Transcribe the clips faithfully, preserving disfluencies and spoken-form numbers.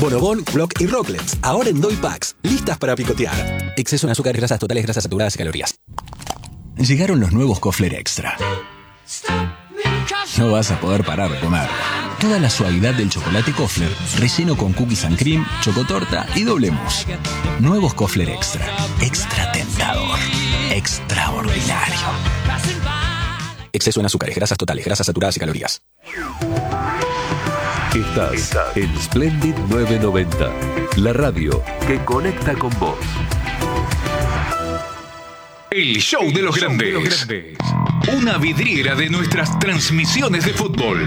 Bonobón, Block y Rocklets, ahora en Doy Packs, listas para picotear. Exceso en azúcares, grasas totales, grasas saturadas y calorías. Llegaron los nuevos Kofler Extra. No vas a poder parar de comer. Toda la suavidad del chocolate Kofler, relleno con cookies and cream, chocotorta y doble mousse. Nuevos Kofler Extra. Extra tentador. Extraordinario. Exceso en azúcares, grasas totales, grasas saturadas y calorías. Estás en Splendid novecientos noventa, la radio que conecta con vos. El show de los grandes. Una vidriera de nuestras transmisiones de fútbol.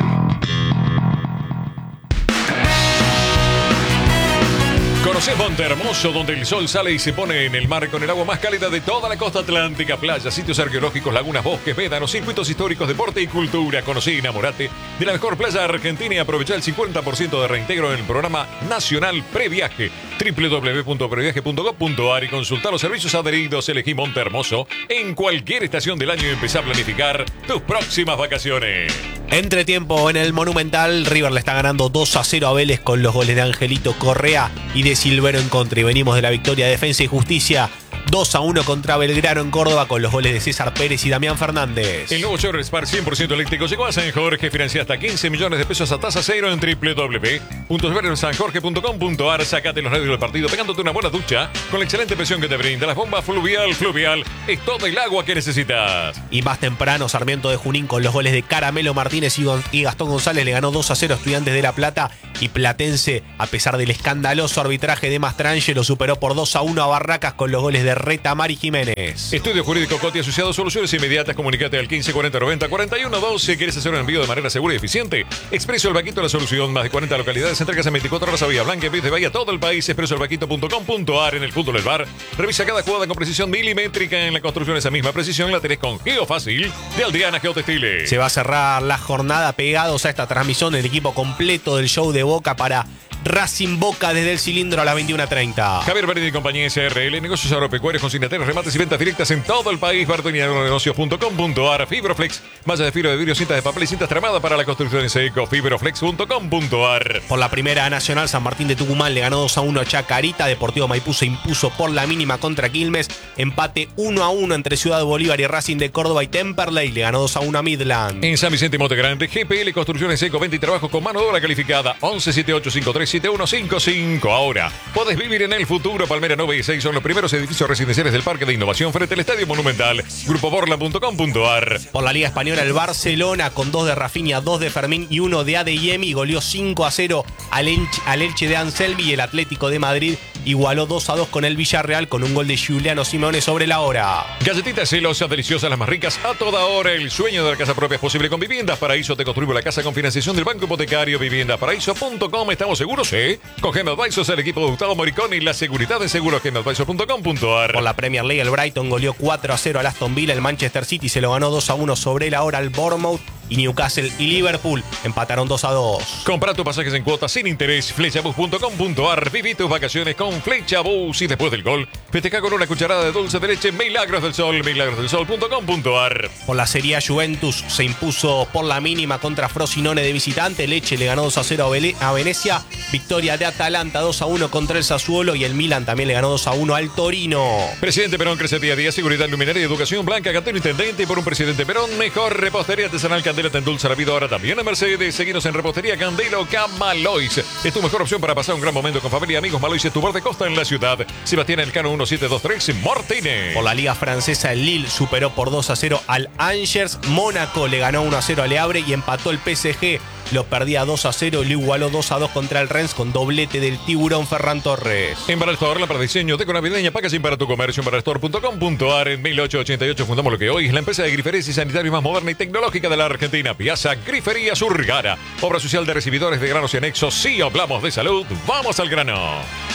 Conocé Monte Hermoso, donde el sol sale y se pone en el mar con el agua más cálida de toda la costa atlántica. Playas, sitios arqueológicos, lagunas, bosques, médanos, circuitos históricos, deporte y cultura. Conocí y enamorate de la mejor playa argentina y aproveché el cincuenta por ciento de reintegro en el programa nacional Previaje. doble u doble u doble u punto previaje punto gov punto ar y consultar los servicios adheridos. Elegí Monte Hermoso en cualquier estación del año y empezá a planificar tus próximas vacaciones. Entretiempo en el Monumental, River le está ganando dos a cero a Vélez con los goles de Angelito Correa y de Silvero en contra. Y venimos de la victoria de Defensa y Justicia dos a uno contra Belgrano en Córdoba con los goles de César Pérez y Damián Fernández. El nuevo Chevrolet Spark cien por ciento eléctrico llegó a San Jorge. Financia hasta quince millones de pesos a tasa cero en doble u doble u doble u punto san jorge punto com punto ar. Sacate los nervios del partido pegándote una buena ducha con la excelente presión que te brinda las bombas Fluvial. Fluvial es todo el agua que necesitas. Y más temprano, Sarmiento de Junín con los goles de Caramelo Martínez y Gastón González le ganó dos a cero a Estudiantes de La Plata. Y Platense, a pesar del escandaloso arbitraje de Mastranje, lo superó por dos a uno a Barracas con los goles de Retamar y Jiménez. Estudio Jurídico Coti Asociado, soluciones inmediatas. Comunicate al quince cuarenta noventa cuarenta y uno doce. ¿Quieres hacer un envío de manera segura y eficiente? Expreso El Vaquito, la solución. Más de cuarenta localidades, entregas en veinticuatro horas a Vía Blanca, en vez de Bahía, todo el país. expreso el vaquito punto com punto ar. En el fútbol del bar, revisa cada jugada con precisión milimétrica. En la construcción, esa misma precisión la tenés con Geofácil de Aldriana Geotextiles. Se va a cerrar la jornada pegados a esta transmisión el equipo completo del show de Boca para Racing Boca desde el cilindro a las veintiuna treinta. Javier Berni y compañía S R L, negocios agropecuarios, consignatarios, remates y ventas directas en todo el país. Bartonianegocios punto com punto ar. Fibroflex, malla de fibra de vidrio, cintas de papel y cintas tramadas para la construcción en seco. Fibroflex punto com punto ar. Por la primera nacional, San Martín de Tucumán le ganó dos a uno a Chacarita. Deportivo Maipú se impuso por la mínima contra Quilmes. Empate uno a uno entre Ciudad Bolívar y Racing de Córdoba. Y Temperley le ganó dos a uno a Midland. En San Vicente y Monte Grande, G P L Construcciones Seco, venta y trabajo con mano de obra calificada. once setenta y ocho cincuenta y tres setenta y uno cincuenta y cinco. Ahora podés vivir en el futuro. Palmera nueve y seis son los primeros edificios residenciales del Parque de Innovación frente al Estadio Monumental. grupo borland punto com punto ar. Por la Liga Española, el Barcelona con dos de Rafinha, dos de Fermín y uno de Adeyemi goleó cinco a cero al Elche, al Elche de Anselmi, y el Atlético de Madrid igualó dos a dos con el Villarreal con un gol de Giuliano Simeone sobre la hora. Galletitas celosas, deliciosas, las más ricas a toda hora. El sueño de la casa propia es posible con Viviendas Paraíso. Te construimos la casa con financiación del Banco Hipotecario. Viviendas Paraíso punto com. ¿Estamos seguros? Sí. Con Gem Advisors, el equipo de Gustavo Moriconi y la seguridad de seguros. Gem Advisors punto com punto ar. Por la Premier League, el Brighton goleó cuatro a cero al Aston Villa. El Manchester City se lo ganó dos a uno sobre la hora al Bournemouth. Y Newcastle y Liverpool empataron dos a dos. Compra tus pasajes en cuotas sin interés. Flechabus punto com punto ar. Viví tus vacaciones con Flechabus. Y después del gol, festeja con una cucharada de dulce de leche. Milagros del Sol. milagros del sol punto com punto ar. Por la Serie A, Juventus se impuso por la mínima contra Frosinone de visitante. Leche le ganó dos a cero a Venecia. Victoria de Atalanta dos a uno contra el Sassuolo. Y el Milan también le ganó dos a uno al Torino. Presidente Perón crece día a día. Seguridad, luminaria y educación. Blanca, Cantero Intendente. Y por un Presidente Perón, mejor repostería artesanal Candela te endulza la vida ahora también en Mercedes. Seguinos en Repostería Candelo Camalois. Es tu mejor opción para pasar un gran momento con familia y amigos. Malois es tu borde costa en la ciudad. Sebastián Elcano uno siete dos tres Martínez. Por la Liga Francesa, el Lille superó por dos a cero al Angers. Mónaco le ganó uno a cero al Le Havre y empató el P S G. Lo perdía dos a cero y lo igualó dos a dos contra el Rennes con doblete del tiburón Ferran Torres. En Barrestore, la para diseño, deco navideña, packaging para tu comercio. En barrestore punto com punto ar. En mil ochocientos ochenta y ocho fundamos lo que hoy es la empresa de griferías y sanitarios más moderna y tecnológica de la Argentina. Piazza Grifería Surgara. Obra social de recibidores de granos y anexos. Si hablamos de salud, vamos al grano.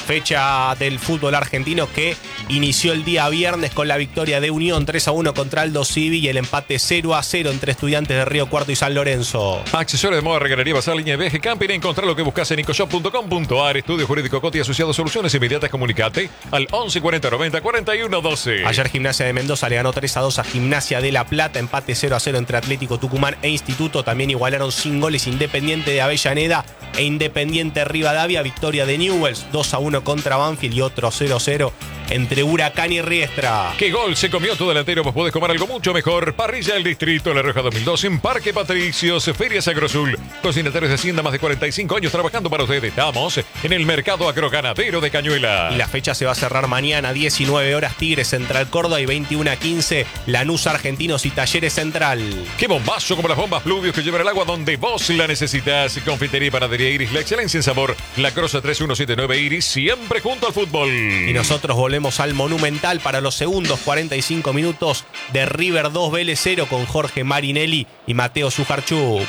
Fecha del fútbol argentino que inició el día viernes con la victoria de Unión tres a uno contra Aldo Civi y el empate cero a cero entre Estudiantes de Río Cuarto y San Lorenzo. Accesorios de moda, regalería basal, línea de viaje, camping. Encontrar lo que buscas en ecoshop punto com punto a r. Estudio Jurídico Coti Asociado, soluciones inmediatas. Comunicate al once cuarenta noventa cuarenta y uno doce. Ayer Gimnasia de Mendoza le ganó tres a dos a Gimnasia de La Plata. Empate cero a cero entre Atlético Tucumán e Instituto. También igualaron sin goles Independiente de Avellaneda e Independiente Rivadavia. Victoria de Newell's dos a uno contra Banfield y otro cero a cero entre Huracán y Riestra. ¿Qué gol se comió tu delantero? Vos podés comer algo mucho mejor. Parrilla del Distrito, La Rioja dos mil dos, en Parque Patricios, Ferias Agrozul. Cocinatarios de Hacienda, más de cuarenta y cinco años trabajando para ustedes. Estamos en el Mercado Agroganadero de Cañuela. Y la fecha se va a cerrar mañana, diecinueve horas, Tigres Central Córdoba y veintiuno a quince, Lanús Argentinos y Talleres Central. ¡Qué bombazo! Como las bombas Pluvios que llevan el agua donde vos la necesitas. Confitería y Panadería Iris, la excelencia en sabor. La Crosa tres uno siete nueve Iris, siempre junto al fútbol. Y nosotros volvemos al Monumental para los segundos cuarenta y cinco minutos de River dos Vélez cero con Jorge Marinelli y Mateo Sujarchuk.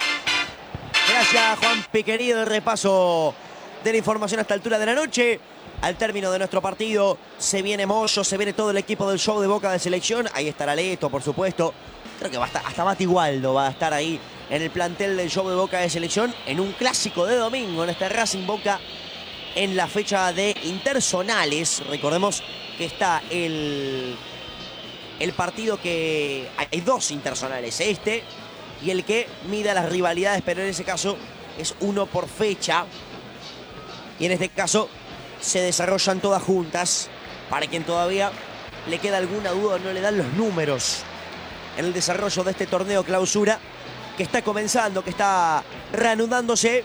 Gracias, Juanpi, querido. El repaso de la información a esta altura de la noche. Al término de nuestro partido se viene Moyo, se viene todo el equipo del show de Boca de selección. Ahí estará Leto, por supuesto. Creo que va a estar, hasta Mati Waldo va a estar ahí en el plantel del show de Boca de selección en un clásico de domingo, en este Racing Boca, en la fecha de interzonales. Recordemos que está el, el partido que... Hay dos interzonales, este y el que mida las rivalidades, pero en ese caso es uno por fecha. Y en este caso se desarrollan todas juntas. Para quien todavía le queda alguna duda, no le dan los números en el desarrollo de este torneo clausura que está comenzando, que está reanudándose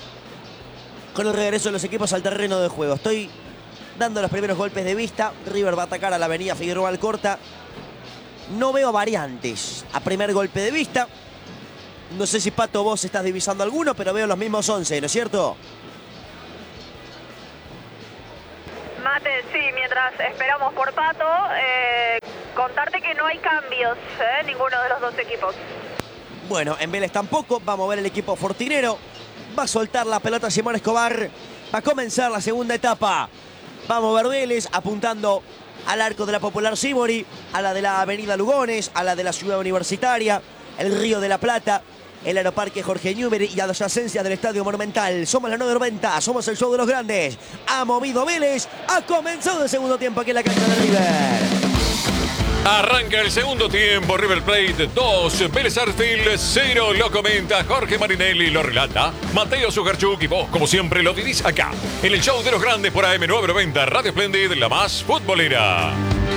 con el regreso de los equipos al terreno de juego. Estoy dando los primeros golpes de vista. River va a atacar a la avenida Figueroa Alcorta. No veo variantes a primer golpe de vista. No sé si, Pato, vos estás divisando alguno, pero veo los mismos once, ¿no es cierto? Mate, sí, mientras esperamos por Pato, eh, contarte que no hay cambios, eh, ninguno de los dos equipos. Bueno, en Vélez tampoco. Vamos a ver el equipo fortinero. Va a soltar la pelota Simón Escobar. Va a comenzar la segunda etapa. Vamos a ver Vélez apuntando al arco de la Popular Sibori, a la de la Avenida Lugones, a la de la Ciudad Universitaria, el Río de la Plata, el Aeroparque Jorge Newbery y adyacencias del Estadio Monumental. Somos la nueve noventa, somos el show de los grandes. Ha movido Vélez, ha comenzado el segundo tiempo aquí en la cancha de River. Arranca el segundo tiempo, River Plate dos, Vélez Sarsfield cero. Lo comenta Jorge Marinelli, lo relata Mateo Sujarchuk y vos, como siempre, lo vivís acá, en el show de los grandes por A M nueve noventa, Radio Splendid, la más futbolera.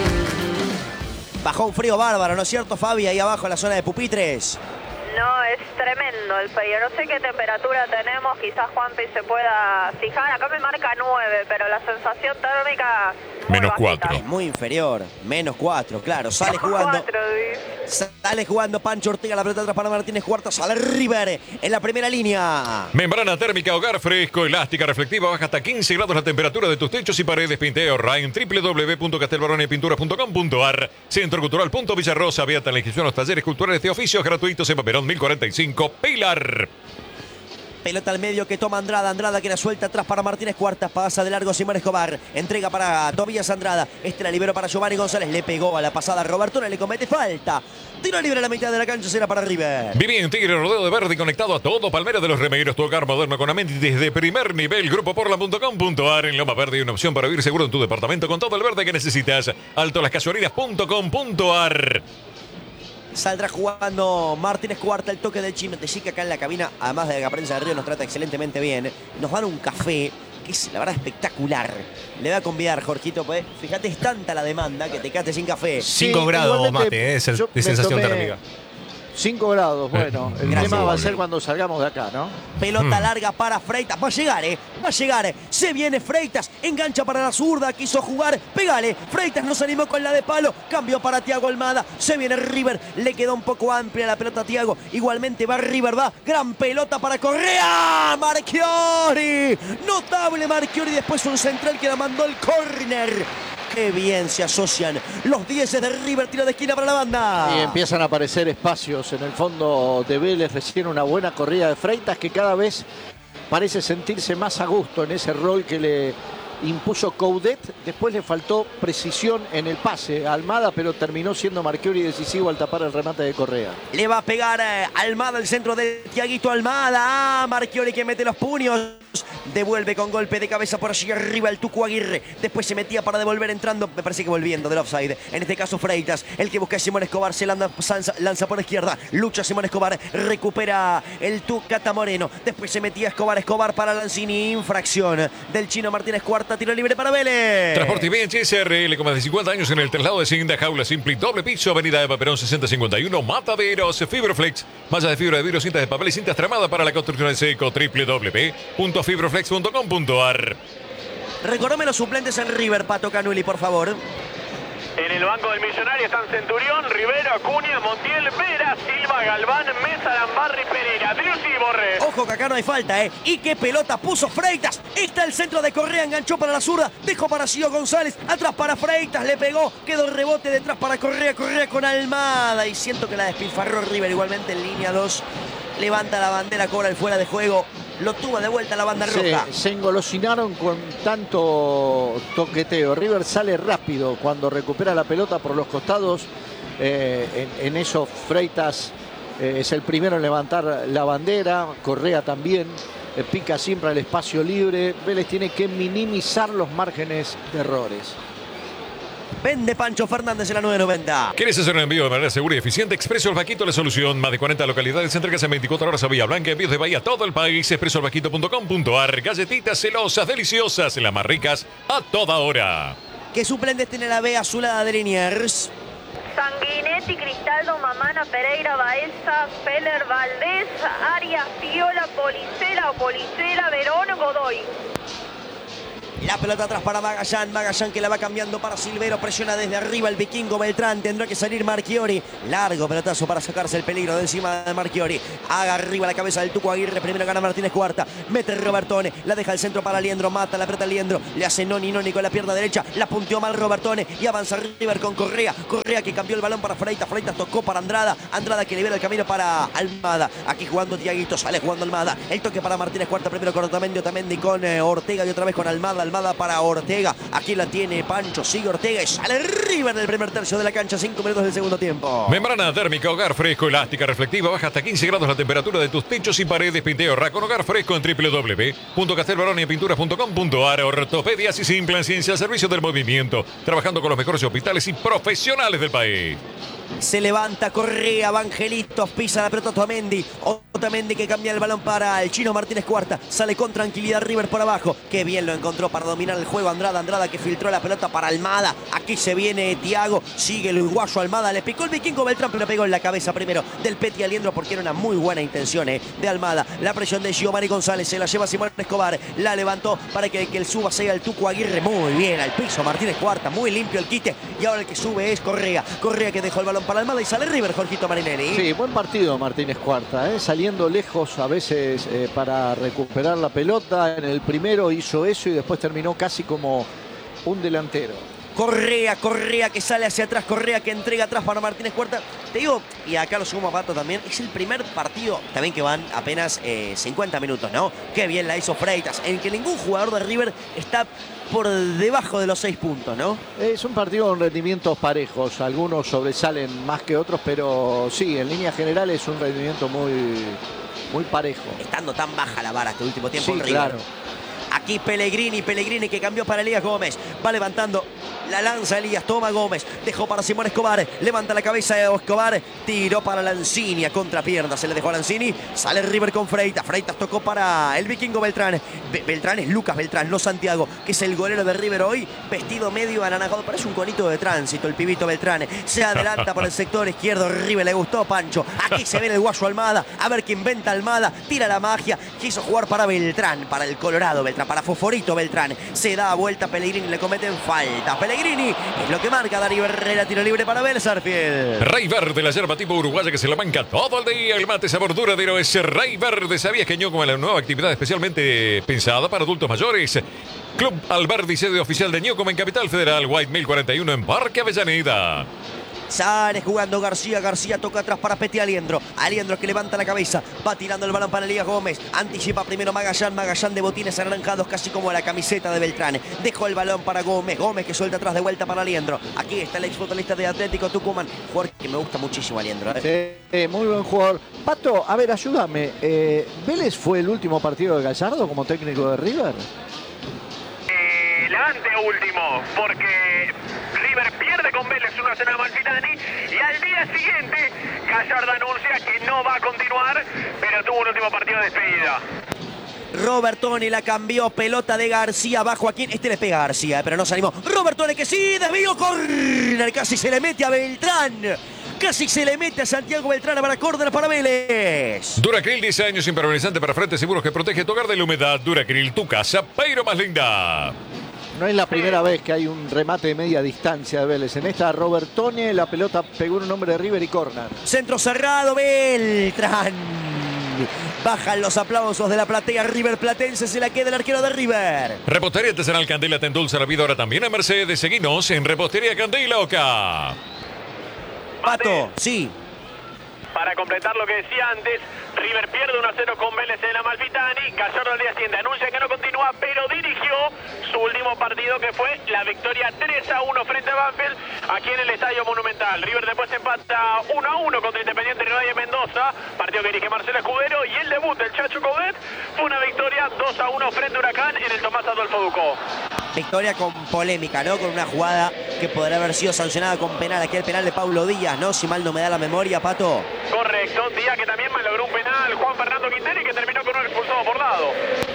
Bajó un frío bárbaro, ¿no es cierto, Fabi? Ahí abajo en la zona de pupitres. No, es tremendo el frío. No sé qué temperatura tenemos. Quizás Juanpi se pueda fijar. Acá me marca nueve, pero la sensación térmica... Menos cuatro. Es muy inferior. Menos cuatro, claro. Sale jugando. cuatro, Sale jugando Pancho Ortega. La pelota atrás para Martínez Cuarta. Sale River en la primera línea. Membrana térmica, hogar fresco, elástica, reflectiva. Baja hasta quince grados la temperatura de tus techos y paredes. Pinteo Ryan. doble u doble u doble u punto castelbaronepinturas punto com punto a r. Centro Cultural Punto Villarrosa. Abierta la inscripción a los talleres culturales de oficios gratuitos en Paperón mil cuarenta y cinco. Pilar. Pelota al medio que toma Andrada. Andrada que la suelta atrás para Martínez Cuartas. Pasa de largo Simón Escobar. Entrega para Tobías Andrada. Este la liberó para Giovanni González. Le pegó a la pasada Robertone. Le comete falta. Tiro libre a la mitad de la cancha. Será para River. Viví en Tigre, rodeo de verde y conectado a todo. Palmera de los Remeros. Tu hogar moderno con amenities desde primer nivel. Grupo Portland punto com punto a r. En Loma Verde hay una opción para vivir seguro en tu departamento con todo el verde que necesitas. Alto Las Casuarinas punto com punto a r. Saldrá jugando Martínez Cuarta, el toque del Chim. Te que acá en la cabina, además de que la prensa de Río nos trata excelentemente bien, nos dan un café que es la verdad espectacular. Le voy a convidar, Jorgito, pues fíjate, es tanta la demanda que te quedaste sin café. cinco sí, grados, Mate, eh, es el, de sensación térmica. cinco grados, bueno, el Gracias, tema va a ser cuando salgamos de acá, ¿no? Pelota larga para Freitas, va a llegar, ¿eh? Va a llegar, se viene Freitas, engancha para la zurda, quiso jugar, pégale, Freitas no se animó con la de palo, cambió para Thiago Almada, se viene River, le quedó un poco amplia la pelota a Thiago, igualmente va River, va, gran pelota para Correa, Marchiori, notable Marchiori, después un central que la mandó el córner. Qué bien se asocian los dieces de River, tiro de esquina para la banda. Y empiezan a aparecer espacios en el fondo de Vélez, recién una buena corrida de Freitas que cada vez parece sentirse más a gusto en ese rol que le impuso Coudet, después le faltó precisión en el pase a Almada, pero terminó siendo Marchiori decisivo al tapar el remate de Correa. Le va a pegar eh, Almada el centro de Tiaguito Almada. Ah, Marchiori que mete los puños. Devuelve con golpe de cabeza por allí arriba el Tucu Aguirre. Después se metía para devolver entrando. Me parece que volviendo del offside. En este caso Freitas. El que busca a Simón Escobar. Se lanza, lanza, lanza por izquierda. Lucha Simón Escobar. Recupera el Tucata Moreno. Después se metía Escobar. Escobar para Lanzini. Infracción del chino Martínez Cuarta. Tiro libre para Vélez. Transporte y bien, S R L con más de cincuenta años en el traslado de Cinda, jaula simple y doble piso, avenida Eva Perón sesenta cincuenta y uno, Mataderos, Fibroflex, mallas de fibra de vidrio, cintas de papel y cintas tramadas para la construcción en seco, doble u doble u doble u punto fibroflex punto com punto a r. Recordame los suplentes en River, Pato Canuli, por favor. En el banco del Millonario están Centurión, Rivero, Acuña, Montiel, Vera, Silva, Galván, Mesa, Lambarri, Pereira, Driussi y Borré. Ojo que acá no hay falta, ¿eh? Y qué pelota puso Freitas. Está el centro de Correa, enganchó para la zurda, dejó para Gio González, atrás para Freitas, le pegó, quedó el rebote detrás para Correa, Correa con Almada. Y siento que la despilfarró River igualmente en línea dos. Levanta la bandera, cobra el fuera de juego. Lo tuvo de vuelta la banda roja. Se, se engolosinaron con tanto toqueteo. River sale rápido cuando recupera la pelota por los costados. Eh, en, en eso Freitas eh, es el primero en levantar la bandera. Correa también. Eh, pica siempre al espacio libre. Vélez tiene que minimizar los márgenes de errores. Vende Pancho Fernández en la nueve noventa. ¿Quieres hacer un envío de manera segura y eficiente? Expreso El Vaquito, la solución. Más de cuarenta localidades, entregas en veinticuatro horas a Villa Blanca, envíos de Bahía a todo el país. expreso el vaquito punto com punto a r. Galletitas celosas, deliciosas, las más ricas a toda hora. ¿Qué suplentes tiene la B azulada de Liniers? Sanguinetti, Cristaldo, Mamana, Pereira, Baeza, Feller, Valdés, Arias, Piola, Policela o Policela, Verón, Godoy. La pelota atrás para Magallán, Magallán que la va cambiando para Silvero, presiona desde arriba el vikingo Beltrán, tendrá que salir Marchiori, largo pelotazo para sacarse el peligro de encima de Marchiori, haga arriba la cabeza del Tucu Aguirre, primero gana Martínez Cuarta, mete Robertone, la deja al centro para Liendro, mata la pelota Liendro, le hace Noni Noni con la pierna derecha, la punteó mal Robertone y avanza River con Correa, Correa que cambió el balón para Freitas, Freitas tocó para Andrada, Andrada que libera el camino para Almada, aquí jugando Tiaguito, sale jugando Almada, el toque para Martínez Cuarta, primero con Otamendi, Otamendi con eh, Ortega y otra vez con Almada, Almada para Ortega, aquí la tiene Pancho, sigue Ortega y sale River del primer tercio de la cancha, cinco minutos del segundo tiempo. Membrana térmica, hogar fresco, elástica, reflectiva, baja hasta quince grados la temperatura de tus techos y paredes, pinteo con hogar fresco en doble u doble u doble u punto castelbaronia pinturas punto com punto a r. Ortopedias y Simplan Ciencia, servicio del movimiento, trabajando con los mejores hospitales y profesionales del país. Se levanta Correa, Evangelitos, pisa la pelota Otamendi. Otamendi que cambia el balón para el chino Martínez Cuarta. Sale con tranquilidad River por abajo. Qué bien lo encontró para dominar el juego Andrada. Andrada que filtró la pelota para Almada. Aquí se viene Thiago. Sigue el uruguayo Almada. Le picó el vikingo Beltrán, pero pegó en la cabeza primero del Peti Aliendro porque era una muy buena intención eh, de Almada. La presión de Giovanni González. Se la lleva Simón Escobar. La levantó para que, que el suba sea el Tucu Aguirre. Muy bien al piso Martínez Cuarta. Muy limpio el quite. Y ahora el que sube es Correa. Correa que dejó el balón para Almada y sale River, Jorgito Marinelli. Sí, buen partido Martínez Cuarta, ¿eh? Saliendo lejos a veces eh, para recuperar la pelota. En el primero hizo eso y después terminó casi como un delantero. Correa, Correa que sale hacia atrás, Correa que entrega atrás para Martínez Cuarta. Te digo, y acá lo sumo a Pato también, es el primer partido, también que van apenas eh, cincuenta minutos, ¿no? Qué bien la hizo Freitas, en que ningún jugador de River está por debajo de los seis puntos, ¿no? Es un partido con rendimientos parejos, algunos sobresalen más que otros, pero sí, en línea general es un rendimiento muy, muy parejo. Estando tan baja la vara este último tiempo Sí, en River. claro. Aquí Pellegrini, Pellegrini que cambió para Elías Gómez. Va levantando la lanza Elías, toma Gómez. Dejó para Simón Escobar. Levanta la cabeza de Escobar. Tiró para Lanzini a contrapierna. Se le dejó a Lanzini. Sale River con Freitas. Freitas tocó para el vikingo Beltrán. Be Beltrán es Lucas Beltrán, no Santiago, que es el golero de River hoy. Vestido medio anaranjado. Parece un conito de tránsito el pibito Beltrán. Se adelanta por el sector izquierdo. River le gustó Pancho. Aquí se ve el guayo Almada. A ver qué inventa Almada. Tira la magia. Quiso jugar para Beltrán, para el Colorado Beltrán. Para Fosforito Beltrán, se da vuelta Pellegrini, le cometen falta. Pellegrini es lo que marca Darío Herrera, tiro libre para Vélez Sarsfield. Rey Verde, la yerba tipo uruguaya que se la banca todo el día. El mate sabor duradero es Rey Verde. ¿Sabías que Ñoco es la nueva actividad especialmente pensada para adultos mayores? Club Alberdi, sede oficial de Ñoco en Capital Federal, White Mill cuarenta y uno en Parque Avellaneda. Sale jugando García. García toca atrás para Peti Aliendro. Aliendro que levanta la cabeza. Va tirando el balón para Elías Gómez. Anticipa primero Magallán. Magallán de botines anaranjados casi como la camiseta de Beltrán. Dejó el balón para Gómez. Gómez que suelta atrás de vuelta para Aliendro. Aquí está el exfutbolista de Atlético Tucumán. Jugador que me gusta muchísimo Aliendro. ¿eh? Sí, muy buen jugador. Pato, a ver, ayúdame. Eh, ¿Vélez fue el último partido de Gallardo como técnico de River? El anteúltimo, porque River pierde con Vélez uno a cero a Amalfitani y al día siguiente Gallardo anuncia que no va a continuar, pero tuvo un último partido de despedida. Robertone la cambió, pelota de García, va Joaquín, este le pega a García, eh, pero no se animó. Robertone que sí, desvío, córner, casi se le mete a Beltrán. Casi se le mete a Santiago Beltrán para córner para Vélez. Duracril, diez años, impermeabilizante para frente, seguros que protege tu hogar de la humedad. Duracril, tu casa, pero más linda. No es la primera vez que hay un remate de media distancia de Vélez. En esta Robertone, la pelota pegó en un hombre de River y córner. Centro cerrado, Beltrán. Bajan los aplausos de la platea River Platense, se la queda el arquero de River. Repostería Artesanal Candela te endulza la vida ahora también a Mercedes. Seguinos en Repostería Candela Oca. Pato, sí. Para completar lo que decía antes, River pierde uno a cero con Vélez en Amalfitani. Gallardo al día siguiente anuncia que no continúa, pero dirigió su último partido, que fue la victoria tres a uno frente a Banfield aquí en el Estadio Monumental. River después empata uno a uno contra Independiente Rivadavia Mendoza, partido que dirige Marcelo Escudero, y el debut del Chacho Coudet fue una victoria dos a uno frente a Huracán en el Tomás Adolfo Ducó. Victoria con polémica, ¿no? Con una jugada que podrá haber sido sancionada con penal. Aquí el penal de Paulo Díaz, ¿no? Si mal no me da la memoria, Pato. Correcto, Díaz que también malogró un penal, Juan Fernando Quintero, que terminó con un expulsado por lado.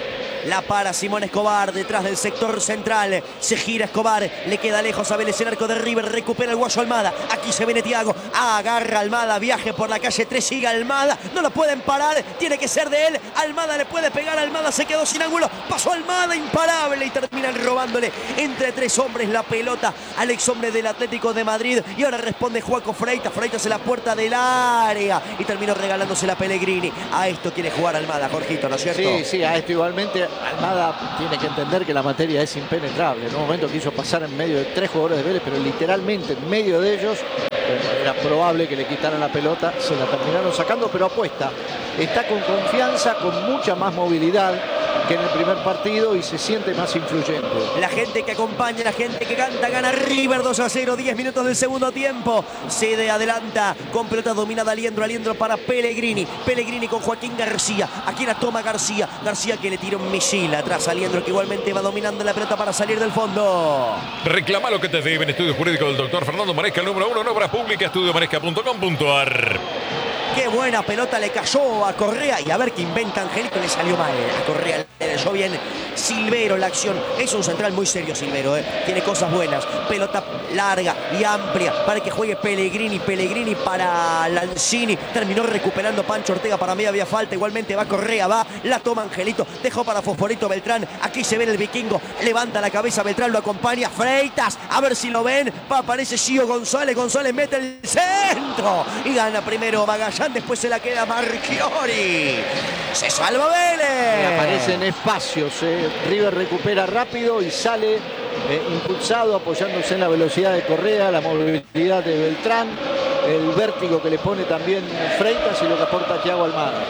La para Simón Escobar detrás del sector central. Se gira Escobar, le queda lejos a Vélez el arco de River. Recupera el guayo Almada. Aquí se viene Thiago. Agarra Almada, viaje por la calle tres. Sigue Almada, no lo pueden parar. Tiene que ser de él. Almada le puede pegar. Almada se quedó sin ángulo. Pasó Almada, imparable. Y terminan robándole entre tres hombres la pelota al ex hombre del Atlético de Madrid. Y ahora responde Joaco Freitas. Freitas en la puerta del área. Y terminó regalándosela a Pellegrini. A esto quiere jugar Almada, Jorgito, ¿no es cierto? Sí, sí, a esto igualmente. Almada tiene que entender que la materia es impenetrable. En un momento quiso pasar en medio de tres jugadores de Vélez, pero literalmente en medio de ellos era probable que le quitaran la pelota. Se la terminaron sacando, pero apuesta. Está con confianza, con mucha más movilidad que en el primer partido y se siente más influyente. La gente que acompaña, la gente que canta, gana River dos a cero, diez minutos del segundo tiempo. Cede, adelanta, con pelota dominada Aliendro, Aliendro para Pellegrini. Pellegrini con Joaquín García. Aquí la toma García. García que le tira un misil atrás a Aliendro, que igualmente va dominando la pelota para salir del fondo. Reclama lo que te deben. Estudio jurídico del doctor Fernando Maresca, el número uno en obras públicas, estudio maresca punto com punto a r. Qué buena pelota le cayó a Correa. Y a ver qué inventa Angelito, le salió mal a Correa. Le cayó bien Silvero la acción. Es un central muy serio Silvero, ¿eh? Tiene cosas buenas. Pelota larga y amplia para que juegue Pellegrini. Pellegrini para Lanzini. Terminó recuperando Pancho Ortega. Para mí había falta. Igualmente va Correa, va. La toma Angelito. Dejó para Fosforito Beltrán. Aquí se ve el vikingo. Levanta la cabeza Beltrán. Lo acompaña Freitas. A ver si lo ven. Va, aparece Gio González. González mete el centro. Y gana primero Magallán. Después se la queda Marchiori. Se salva Vélez. Y aparecen espacios. Eh. River recupera rápido y sale eh, impulsado, apoyándose en la velocidad de Correa, la movilidad de Beltrán, el vértigo que le pone también Freitas y lo que aporta Thiago Almada.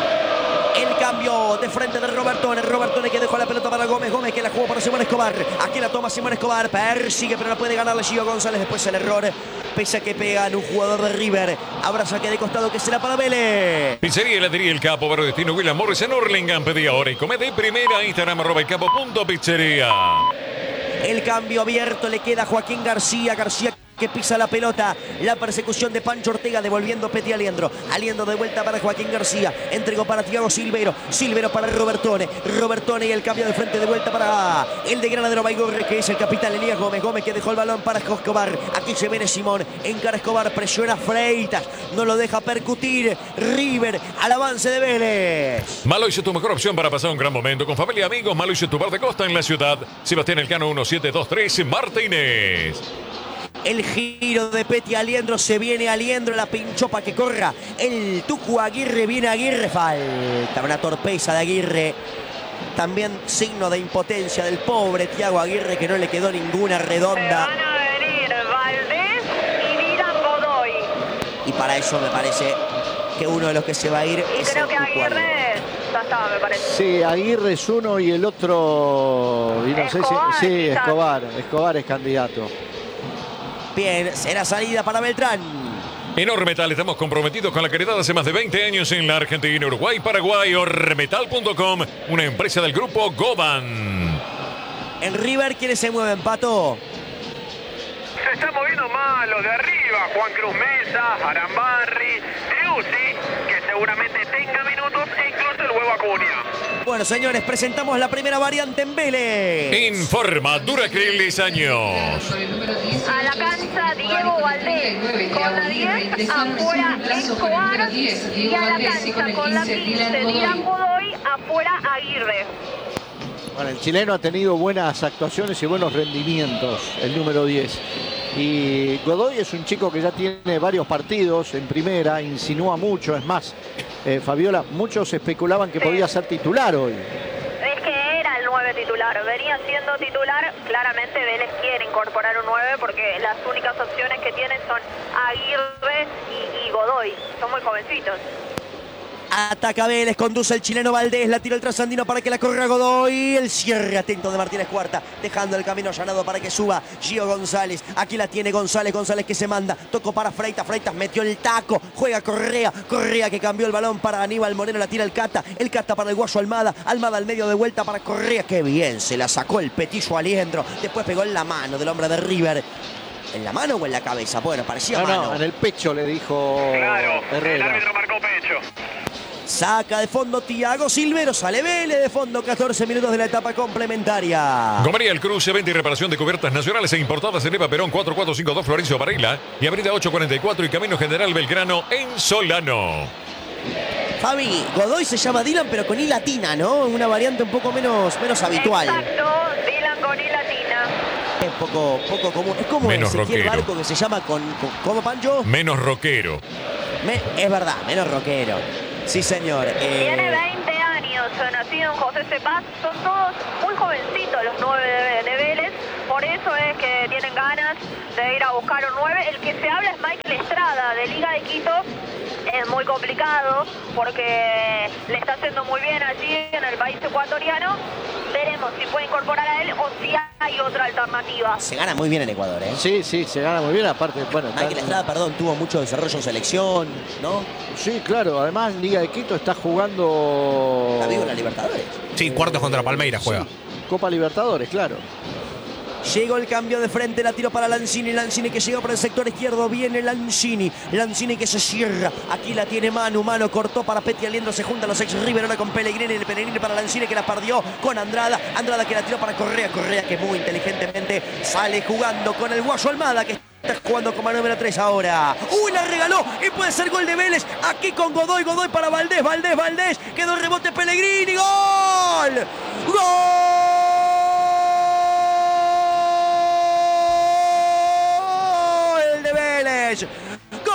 El cambio de frente de Robertone. Robertone que dejó la pelota para Gómez. Gómez que la jugó para Simón Escobar. Aquí la toma Simón Escobar. Persigue, pero no puede ganarle Gio González. Después el error. Pese a que pegan un jugador de River. Habrá saque de costado que será para Vélez. Pizzería y heladería El Capo, barrio destino William Morris en Hurlingham. Pedí ahora y come de primera. Instagram arroba el capo punto pizzería. El cambio abierto le queda a Joaquín García. García que pisa la pelota. La persecución de Pancho Ortega devolviendo Peti Aliendro. Aliendro de vuelta para Joaquín García. Entregó para Thiago Silvero. Silvero para Robertone. Robertone y el cambio de frente de vuelta para el de Granadero Baigorre, que es el capitán Elías Gómez. Gómez que dejó el balón para Escobar. Aquí se viene Simón. Encara Escobar. Presiona Freitas. No lo deja percutir. River al avance de Vélez. Maloise, tu mejor opción para pasar un gran momento con familia y amigos. Maloise, tu bar de costa en la ciudad. Sebastián Elcano uno siete dos tres Martínez. El giro de Peti Aliendro. Se viene Aliendro. La pinchó para que corra el Tucu Aguirre. Viene Aguirre. Falta una torpeza de Aguirre. También signo de impotencia del pobre Thiago Aguirre, que no le quedó ninguna redonda. Van a venir Valdés y Miran Godoy. Y para eso me parece que uno de los que se va a ir Y es creo el que Aguirre ya estaba, me parece. Sí, Aguirre es uno y el otro, y no Escobar, sé si, sí, quizás. Escobar, Escobar es candidato. Bien, será salida para Beltrán. En Ormetal estamos comprometidos con la caridad hace más de veinte años en la Argentina, Uruguay, Paraguay. Ormetal punto com, una empresa del grupo Goban. En River, ¿quiénes se mueven, Pato? Se está moviendo más los de arriba. Juan Cruz Mesa, Arambarri, Triusi, que seguramente tenga minutos, e incluso el huevo Acuña. Bueno, señores, presentamos la primera variante en Vélez. Informa Duracril Diseños. A la cancha Diego Valdés con la diez, afuera Escobar, y a la cancha con la quince Dylan Godoy, afuera Aguirre. Bueno, el chileno ha tenido buenas actuaciones y buenos rendimientos, el número diez. Y Godoy es un chico que ya tiene varios partidos en primera, insinúa mucho, es más, eh, Fabiola, muchos especulaban que Sí. podía ser titular hoy. Es que era el nueve titular, venía siendo titular. Claramente Vélez quiere incorporar un nueve porque las únicas opciones que tienen son Aguirre y, y Godoy. Son muy jovencitos. Ataca Vélez, conduce el chileno Valdés, la tira el trasandino para que la corra Godoy. El cierre atento de Martínez Cuarta, dejando el camino allanado para que suba Gio González. Aquí la tiene González, González que se manda. Tocó para Freitas, Freitas metió el taco. Juega Correa, Correa que cambió el balón para Aníbal Moreno, la tira el Cata. El Cata para el guayo Almada, Almada al medio de vuelta para Correa. Qué bien, se la sacó el petillo Aliendro. Después pegó en la mano del hombre de River. ¿En la mano o en la cabeza? Bueno, parecía No, mano. no, en el pecho le dijo Claro, el Herrera. árbitro marcó pecho. Saca de fondo Tiago Silvero, sale Vélez de fondo, catorce minutos de la etapa complementaria. Gomería El Cruce, venta y reparación de cubiertas nacionales e importadas en Eva Perón cuatro cuatro cinco dos Florencio Varela y Avenida ocho cuarenta y cuatro y Camino General Belgrano en Solano. Fabi, Godoy se llama Dylan, pero con I latina, ¿no? Una variante un poco menos, menos habitual. Exacto, Dylan con I latina. Es poco, poco común. Es como Menos Ezequiel rockero. Barco que se llama con, con ¿cómo, Pancho? Menos rockero. Me- es verdad, menos rockero. Sí, señor. Eh, Tiene veinte años, nacido en José Cepaz. Son todos muy jovencitos los nueve de, de Vélez. Por eso es que tienen ganas de ir a buscar un nueve. El que se habla es Michael Estrada, de Liga de Quito. Es muy complicado porque le está haciendo muy bien allí en el país ecuatoriano. Veremos si puede incorporar a él o si hay otra alternativa. se gana muy bien en Ecuador, ¿eh? Sí, sí, se gana muy bien, aparte, bueno. Michael está- Estrada, perdón, tuvo mucho desarrollo en selección, ¿no? Sí, claro, además Liga de Quito está jugando La vivo en la Libertadores. Sí, cuartos contra Palmeiras juega. Copa Libertadores, claro. Llegó el cambio de frente, la tiró para Lanzini, Lanzini que llega por el sector izquierdo, viene Lanzini, Lanzini que se cierra, aquí la tiene Manu, Manu cortó para Peti Aliendro, se juntan los ex River ahora con Pellegrini, el Pellegrini para Lanzini que la perdió con Andrada, Andrada que la tiró para Correa, Correa que muy inteligentemente sale jugando con el guayo Almada que está jugando como número tres ahora. ¡Uy, la regaló! Y puede ser gol de Vélez. Aquí con Godoy, Godoy para Valdés, Valdés, Valdés. Quedó el rebote Pellegrini. ¡Gol! ¡Gol de Vélez! ¡Gol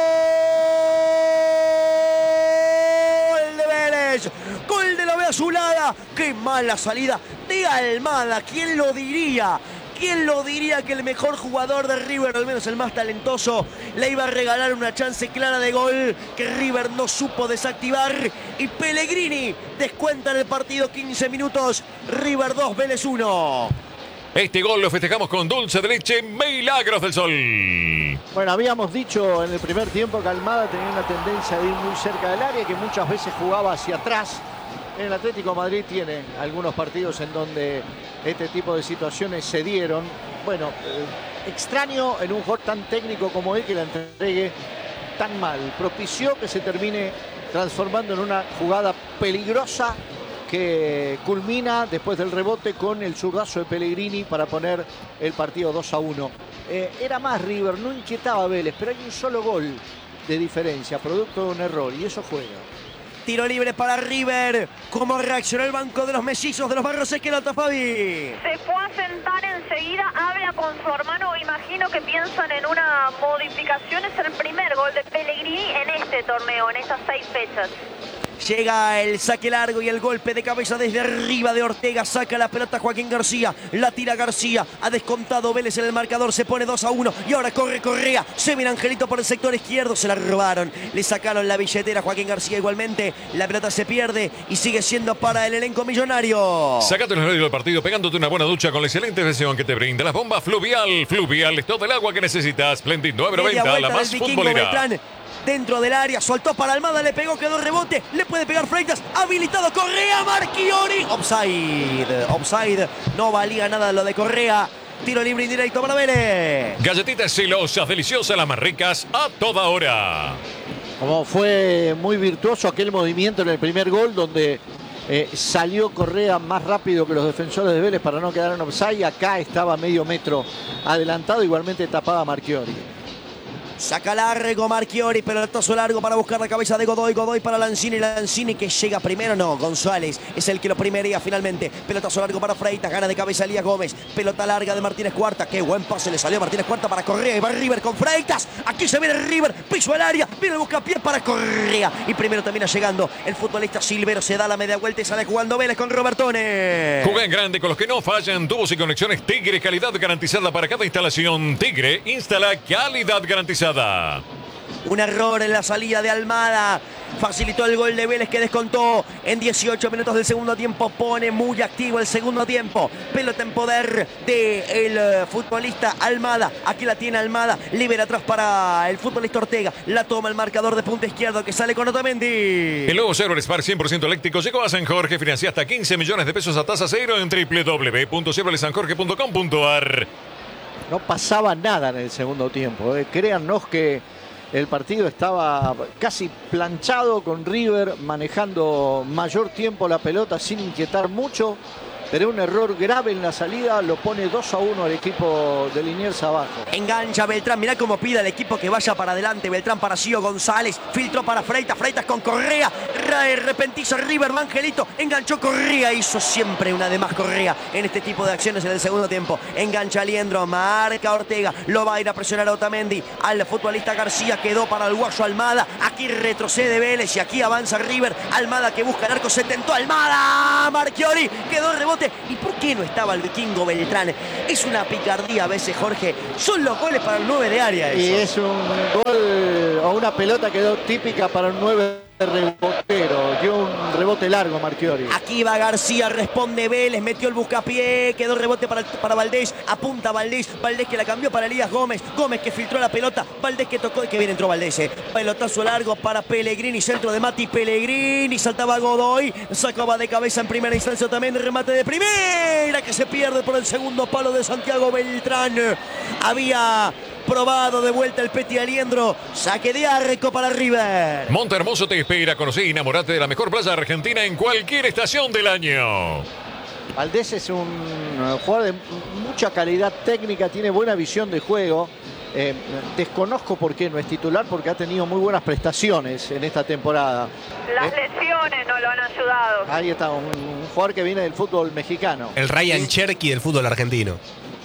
de Vélez! ¡Gol de la B azulada! ¡Qué mala salida de Almada! ¿Quién lo diría? ¿Quién lo diría que el mejor jugador de River, al menos el más talentoso, le iba a regalar una chance clara de gol que River no supo desactivar? Y Pellegrini descuenta en el partido quince minutos. River dos, Vélez uno. Este gol lo festejamos con dulce de leche Milagros del Sol. Bueno, habíamos dicho en el primer tiempo que Almada tenía una tendencia de ir muy cerca del área, que muchas veces jugaba hacia atrás. En el Atlético de Madrid tiene algunos partidos en donde este tipo de situaciones se dieron. Bueno, eh, extraño en un jugador tan técnico como él que la entregue tan mal. Propició que se termine transformando en una jugada peligrosa que culmina después del rebote con el zurdazo de Pellegrini para poner el partido dos a uno. Eh, era más River, no inquietaba a Vélez, pero hay un solo gol de diferencia, producto de un error, y eso juega. Tiro libre para River. ¿Cómo reaccionó el banco de los mellizos de los Barros Esqueloto, Fabi? Se fue a sentar enseguida, habla con su hermano, imagino que piensan en una modificación. Es el primer gol de Pellegrini en este torneo, en estas seis fechas. Llega el saque largo y el golpe de cabeza desde arriba de Ortega. Saca la pelota Joaquín García. La tira García. Ha descontado Vélez en el marcador. Se pone dos a uno. Y ahora corre Correa. Se viene Angelito por el sector izquierdo. Se la robaron. Le sacaron la billetera a Joaquín García igualmente. La pelota se pierde y sigue siendo para el elenco millonario. Sácate el radio del partido pegándote una buena ducha con la excelente versión que te brinda las bombas Fluvial. Fluvial es todo el agua que necesitas. Splendid nueve noventa, la más futbolera. Beltrán, dentro del área, soltó para Almada, le pegó, quedó rebote, le puede pegar Freitas, habilitado Correa, Marchiori, offside, offside, no valía nada lo de Correa, tiro libre indirecto para Vélez. Galletitas celosas, deliciosas, las más ricas, a toda hora. Como fue muy virtuoso aquel movimiento en el primer gol donde eh, salió Correa más rápido que los defensores de Vélez para no quedar en offside, acá estaba medio metro adelantado, igualmente tapaba Marchiori. Saca largo Marchiori, pelotazo largo para buscar la cabeza de Godoy. Godoy para Lanzini. Lanzini que llega primero. No, González es el que lo primería finalmente. Pelotazo largo para Freitas. Gana de cabeza Elías Gómez. Pelota larga de Martínez Cuarta. Qué buen pase le salió a Martínez Cuarta para Correa. Y va River con Freitas. Aquí se viene River. Piso al área. Viene el buscapié para Correa. Y primero termina llegando el futbolista Silvero. Se da la media vuelta y sale jugando Vélez con Robertone. Juega en grande con los que no fallan. Tubos y conexiones Tigre. Calidad garantizada para cada instalación. Tigre instala calidad garantizada. Un error en la salida de Almada. Facilitó el gol de Vélez que descontó en dieciocho minutos del segundo tiempo. Pone muy activo el segundo tiempo. Pelota en poder del uh, futbolista Almada. Aquí la tiene Almada. Libera atrás para el futbolista Ortega. La toma el marcador de punta izquierdo que sale con Otamendi. El nuevo Chevrolet Spark cien por ciento eléctrico llegó a San Jorge. Financia hasta quince millones de pesos a tasa cero en doble u doble u doble u punto chevrolet san jorge punto com punto a r. No pasaba nada en el segundo tiempo. Eh. Créannos que el partido estaba casi planchado con River, manejando mayor tiempo la pelota sin inquietar mucho. Pero un error grave en la salida lo pone dos a uno al equipo de Liniers abajo. Engancha Beltrán, mirá cómo pide al equipo que vaya para adelante. Beltrán para Gio González, filtró para Freitas, Freitas con Correa. Repentiza River, Angelito, enganchó Correa, hizo siempre una de más Correa en este tipo de acciones en el segundo tiempo. Engancha Liendro, marca Ortega, lo va a ir a presionar a Otamendi. Al futbolista García, quedó para el guayo Almada. Aquí retrocede Vélez y aquí avanza River. Almada que busca el arco, se tentó Almada. Marchiori, quedó rebote. ¿Y por qué no estaba el vikingo Beltrán? Es una picardía a veces, Jorge. Son los goles para el nueve de área. Y eso. es un gol o una pelota que quedó típica para un nueve rebotero. Dio un rebote largo Marchiori. Aquí va García, responde Vélez, metió el buscapié, quedó rebote para, para Valdés, apunta Valdés, Valdés que la cambió para Elías Gómez, Gómez que filtró la pelota, Valdés que tocó y que bien entró Valdés. Eh. Pelotazo largo para Pellegrini, centro de Mati Pellegrini, saltaba Godoy, sacaba de cabeza en primera instancia también, remate de primera que se pierde por el segundo palo de Santiago Beltrán. Había probado de vuelta el Peti Aliendro. Saque de arco para River. Monte Hermoso te espera. Conocí y enamorate de la mejor playa argentina en cualquier estación del año. Valdés es un jugador de mucha calidad técnica, tiene buena visión de juego. Eh, desconozco por qué no es titular, porque ha tenido muy buenas prestaciones en esta temporada. Las ¿Eh? lesiones no lo han ayudado. Ahí está, un, un jugador que viene del fútbol mexicano. El Ryan Cherky del fútbol argentino.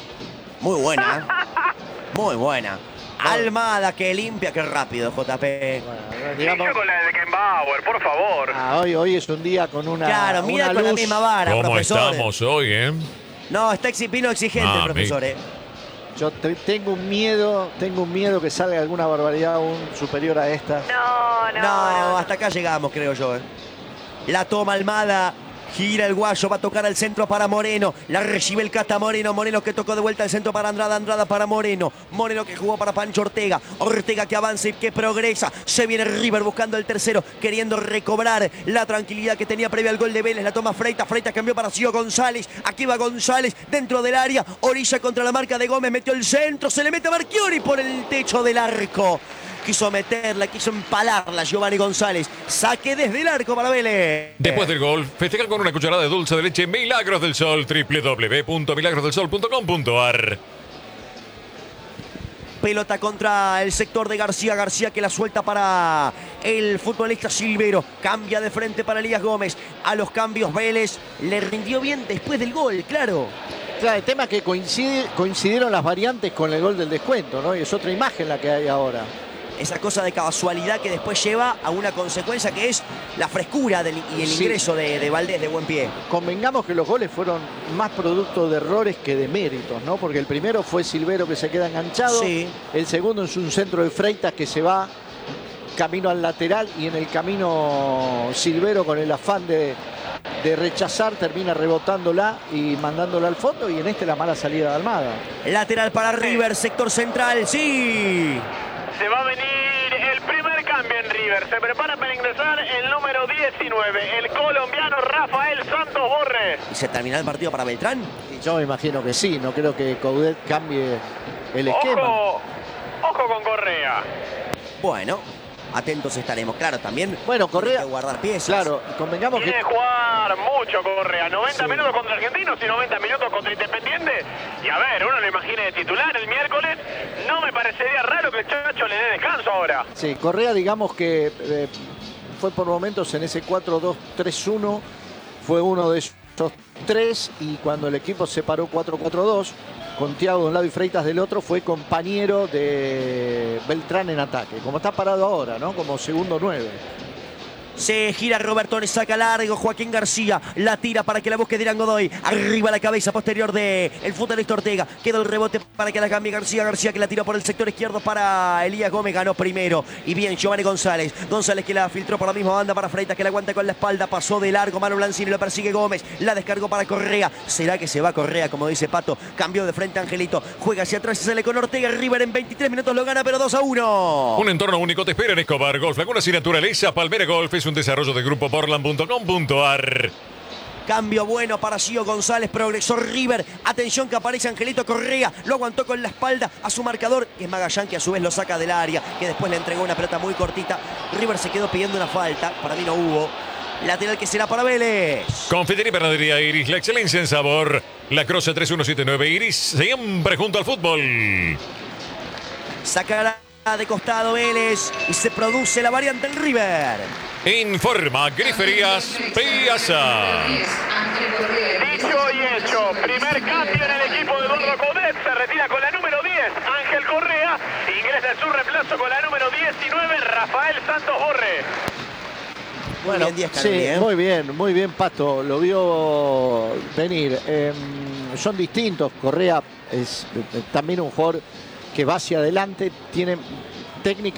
Muy buena, ¿eh? Muy buena. Almada que limpia, qué rápido, J P. Bueno, digamos, con la de Beckenbauer, por favor. ah, hoy, hoy es un día con una, Claro, mira una con la luz. misma vara, ¿Cómo profesor. estamos hoy, eh? No, está exhibino exigente Ah, el profesor, eh. Yo te- tengo un miedo, tengo un miedo que salga alguna barbaridad aún superior a esta. No, no, No, no. hasta acá llegamos, creo yo, eh. La toma Almada. Gira el guayo, va a tocar al centro para Moreno. La recibe el Cata Moreno. Moreno que tocó de vuelta al centro para Andrada. Andrada para Moreno. Moreno que jugó para Pancho Ortega. Ortega que avanza y que progresa. Se viene River buscando el tercero, queriendo recobrar la tranquilidad que tenía previa al gol de Vélez. La toma Freitas. Freitas cambió para Gio González. Aquí va González dentro del área. Orilla contra la marca de Gómez. Metió el centro. Se le mete a Marchiori por el techo del arco. Quiso meterla, quiso empalarla Giovanni González. Saque desde el arco para Vélez. Después del gol, festejar con una cucharada de dulce de leche Milagros del Sol. doble u doble u doble u punto milagros del sol punto com punto a r. Pelota contra el sector de García. García que la suelta para el futbolista Silvero. Cambia de frente para Elías Gómez. A los cambios Vélez le rindió bien después del gol, claro. Claro, el tema es que coincide, coincidieron las variantes con el gol del descuento, ¿no? Y es otra imagen la que hay ahora. esa cosa de casualidad que después lleva a una consecuencia que es la frescura del, y el Sí. ingreso de, de Valdés de buen pie. Convengamos que los goles fueron más producto de errores que de méritos, ¿no? Porque el primero fue Silvero que se queda enganchado. Sí. El segundo es un centro de Freitas que se va camino al lateral y en el camino Silvero con el afán de, de rechazar termina rebotándola y mandándola al fondo, y en este la mala salida de Almada. Lateral para River, sector central, sí. Se va a venir el primer cambio en River. Se prepara para ingresar el número diecinueve, el colombiano Rafael Santos Borre. ¿Y se terminará el partido para Beltrán? Y yo me imagino que sí, no creo que Coudet cambie el esquema. Ojo, ojo con Correa. Bueno, atentos estaremos. Claro, también Bueno, Correa, hay que guardar piezas. claro, convengamos que Quiere jugar mucho Correa, noventa Sí. minutos contra Argentinos y noventa minutos contra Independiente. Y a ver, uno lo imagina de titular el miércoles. No me parecería raro que el Chacho le dé descanso ahora. sí, Correa, digamos que eh, fue por momentos en ese cuatro dos tres uno, fue uno de esos tres, y cuando el equipo se paró cuatro cuatro dos, con Thiago de un lado y Freitas del otro, fue compañero de Beltrán en ataque, como está parado ahora, ¿no? Como segundo nueve. Se gira Roberto, le saca largo Joaquín García, la tira para que la busque Dirán Godoy, arriba la cabeza posterior de el futbolista Ortega, queda el rebote para que la cambie García, García que la tira por el sector izquierdo para Elías Gómez, ganó primero, y bien Giovanni González, González que la filtró por la misma banda para Freitas que la aguanta con la espalda, pasó de largo, Manu Lancini lo persigue Gómez, la descargó para Correa, será que se va Correa como dice Pato, cambió de frente Angelito, juega hacia atrás y sale con Ortega, River en veintitrés minutos lo gana pero dos a uno. Un entorno único te espera en Escobar Golf, Laguna Sin Naturaleza. Palmera Golf es un desarrollo de grupo portland punto com punto ar. Cambio bueno para Gio González, progresó River. Atención que aparece Angelito Correa, lo aguantó con la espalda a su marcador, que es Magallán, que a su vez lo saca del área, que después le entregó una pelota muy cortita. River se quedó pidiendo una falta, para mí no hubo. Lateral que será para Vélez. Confitería y Panadería Iris, la excelencia en sabor. La Croce tres uno siete nueve Iris, siempre junto al fútbol. Sacará de costado Vélez y se produce la variante en River. Informa Griferías Piazza. Dicho y hecho, primer cambio en el equipo de Eduardo Coudet. Se retira con la número diez, Ángel Correa. Ingresa en su reemplazo con la número diecinueve, Rafael Santos Borre. Muy bien, Díaz sí, Canelli, ¿eh? muy bien, muy bien, Pato, lo vio venir. Eh, son distintos, Correa es eh, también un jugador que va hacia adelante, tiene técnica